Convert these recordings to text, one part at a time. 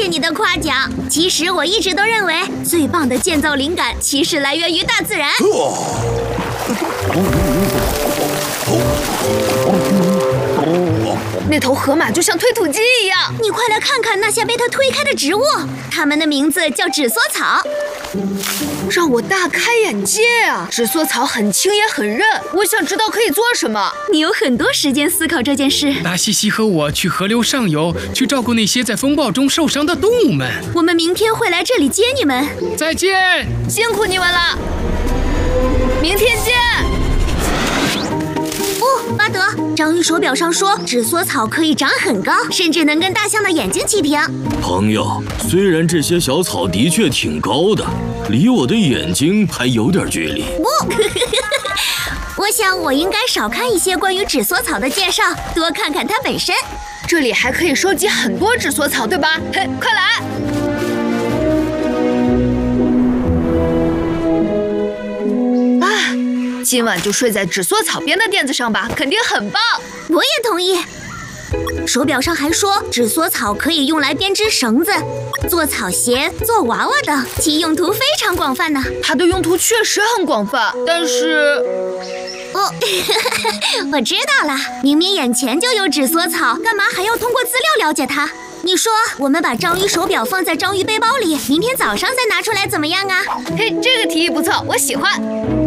谢你的夸奖。其实我一直都认为，最棒的建造灵感其实来源于大自然。 那头河马就像推土机一样， 你快来看看那些被它推开的植物，它们的名字叫纸梭草。 让我大开眼界啊！纸梭草很轻也很韧，我想知道可以做什么。 你有很多时间思考这件事。 拉西西和我去河流上游，去照顾那些在风暴中受伤的动物们。 我们明天会来这里接你们。 再见， 辛苦你们了，明天见。 哦，巴德，章鱼手表上说纸梭草可以长很高，甚至能跟大象的眼睛齐平。 朋友，虽然这些小草的确挺高的，离我的眼睛还有点距离。 不，我想我应该少看一些关于纸梭草的介绍，多看看它本身。 这里还可以收集很多纸梭草，对吧？嘿，快来！今晚就睡在纸梭草编的垫子上吧，肯定很棒。 我也同意。手表上还说，纸梭草可以用来编织绳子、做草鞋、做娃娃等，其用途非常广泛呢。 它的用途确实很广泛，但是…… 哦，我知道了，明明眼前就有纸梭草，干嘛还要通过资料了解它？你说，我们把章鱼手表放在章鱼背包里，明天早上再拿出来怎么样啊？ 嘿，这个提议不错，我喜欢。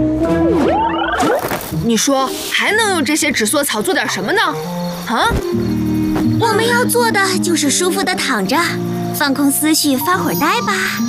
你说还能用这些纸梭草做点什么呢？啊？ 我们要做的就是舒服的躺着，放空思绪，发会儿呆吧。